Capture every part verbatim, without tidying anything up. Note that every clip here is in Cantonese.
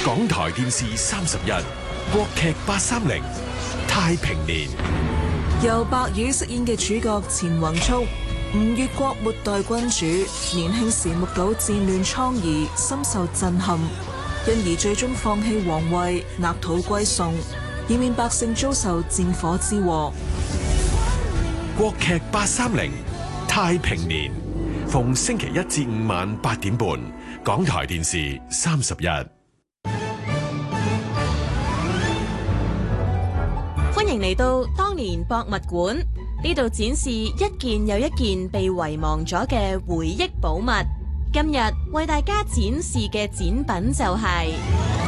港台電視三十一，國劇八三零太平年， 由白宇飾演嘅主角錢宏速，吳越國末代君主，年輕時目睹戰亂瘡痍，深受震撼，因而最終放棄皇位，納土歸宋，以免百姓遭受戰火之禍。 國劇八三零太平年，逢星期一至五晚八點半，港台電視三十一。 歡迎嚟到當年博物館，呢度展示一件又一件被遺忘咗嘅回憶寶物。今日為大家展示嘅展品就係、是。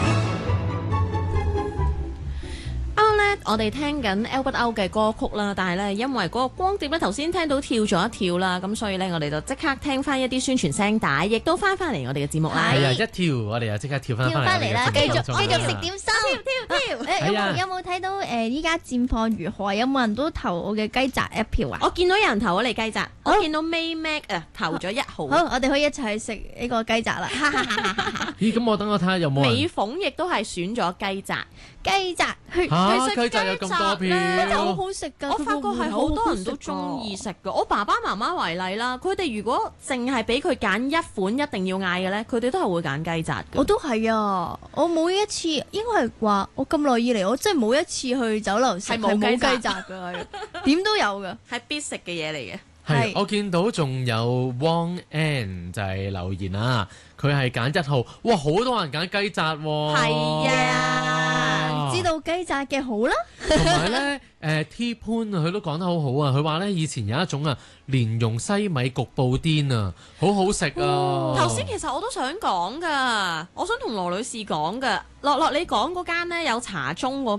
我哋聽緊 Albert O 嘅歌曲啦，但係咧因為嗰個光碟咧頭先聽到跳咗一跳啦，咁所以咧我哋就即刻聽翻一啲宣傳聲帶，亦都翻翻嚟我哋嘅節目啦。 係啊，一跳我哋又即刻跳翻翻嚟啦， 繼續繼續食點心， 跳跳跳。 誒有冇有冇睇到誒依家戰況如何？有冇人都投我嘅雞澤一票啊？ 我見到有人投咗你雞澤，我見到 May Mac 啊投咗一號。 好，我哋可以一齊食呢個雞澤啦。 咦，咁我等我睇下有冇人。 美鳳亦都係選咗雞澤。 雞澤，佢嚇雞澤有咁多票， 雞澤好好食㗎。 我發覺係好多人都中意食㗎。我爸爸媽媽為例啦，佢哋如果淨係俾佢揀一款一定要嗌嘅咧，佢哋都係會揀雞澤㗎。 我都係啊！我每一次應該係話，我咁耐以嚟，我真係冇一次去酒樓食係冇雞澤㗎，點都有㗎， 係必食嘅嘢嚟嘅。 係，我見到仲有 Wong N 就係留言啊，佢係揀一號，哇，好多人揀雞澤喎。 係啊， 知道雞澤嘅好啦。 同埋咧，誒 T 潘佢都講得好好啊，佢話咧以前有一種啊蓮蓉西米焗布甸啊，好好食啊。 頭先其實我都想講㗎，我想同羅女士講㗎，樂樂你講嗰間咧有茶盅嗰